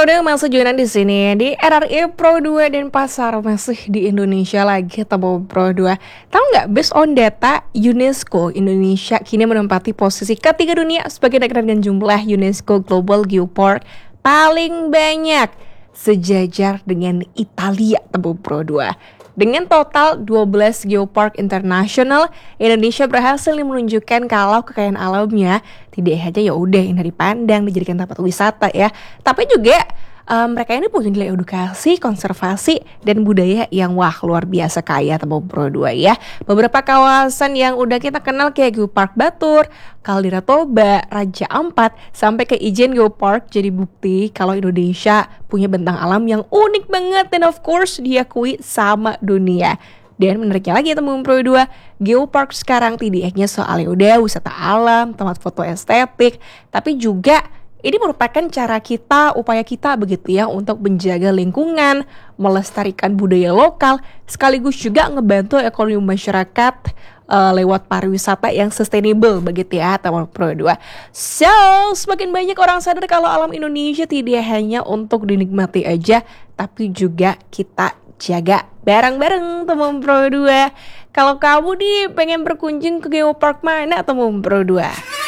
Udah masuk Jonan di sini di RRI Pro 2 dan pasar masih di Indonesia lagi Temu Pro 2. Tahu nggak, based on data UNESCO, Indonesia kini menempati posisi ketiga dunia sebagai negara dengan jumlah UNESCO Global Geopark paling banyak, sejajar dengan Italia. Temu Pro 2. Dengan total 12 geopark internasional, Indonesia berhasil menunjukkan kalau kekayaan alamnya tidak hanya ya udah yang dipandang dijadikan tempat wisata ya, tapi juga mereka ini punya nilai edukasi, konservasi, dan budaya yang wah luar biasa kaya Temu Pro 2 ya. Beberapa kawasan yang udah kita kenal kayak Geopark Batur, Caldera Toba, Raja Ampat, sampai ke Ijen Geopark jadi bukti kalau Indonesia punya bentang alam yang unik banget dan of course diakui sama dunia. Dan menariknya lagi Temu Pro 2, Geopark sekarang tidak hanya soal udah wisata alam, tempat foto estetik, tapi juga ini merupakan cara kita, upaya kita begitu ya untuk menjaga lingkungan, melestarikan budaya lokal, sekaligus juga ngebantu ekonomi masyarakat lewat pariwisata yang sustainable begitu ya Temu Pro 2. So, semakin banyak orang sadar kalau alam Indonesia tidak hanya untuk dinikmati aja, tapi juga kita jaga bareng-bareng Temu Pro 2. Kalau kamu nih pengen berkunjung ke Geopark mana Temu Pro 2?